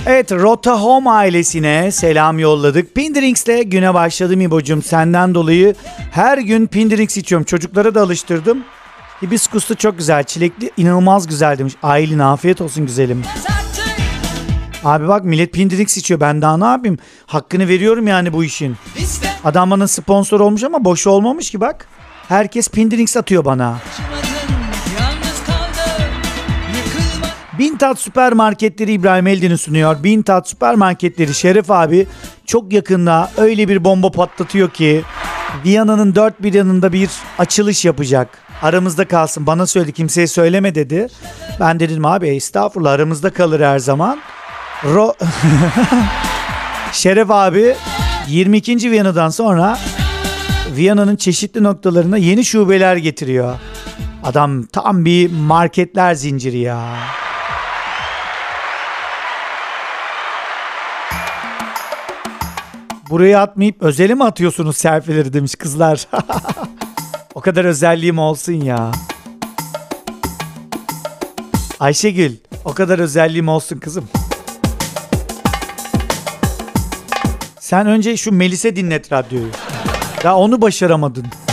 Evet, Rota Home ailesine selam yolladık. Pindirinks'le güne başladım İbo'cum. Senden dolayı her gün Pindirinks içiyorum. Çocuklara da alıştırdım. Hibiskuslu çok güzel, çilekli inanılmaz güzel demiş. Aylin afiyet olsun güzelim. Abi bak millet Pindirinks içiyor. Ben daha ne yapayım? Hakkını veriyorum yani bu işin. Adam bana sponsor olmuş ama boş olmamış ki bak. Herkes Pindirinks atıyor bana. Bintat Süpermarketleri İbrahim Eldin'i sunuyor. Bintat Süpermarketleri Şeref abi çok yakında öyle bir bomba patlatıyor ki Viyana'nın dört bir yanında bir açılış yapacak. Aramızda kalsın. Bana söyledi, kimseye söyleme dedi. Ben dedim abi estağfurullah, aramızda kalır her zaman. Şeref abi 22. Viyana'dan sonra Viyana'nın çeşitli noktalarına yeni şubeler getiriyor. Adam tam bir marketler zinciri ya. Buraya atmayıp özele mi atıyorsunuz selfie'leri demiş kızlar. O kadar özelliğim olsun ya. Ayşegül, o kadar özelliğim olsun kızım. Sen önce şu Melis'e dinlet radyoyu. Daha onu başaramadın.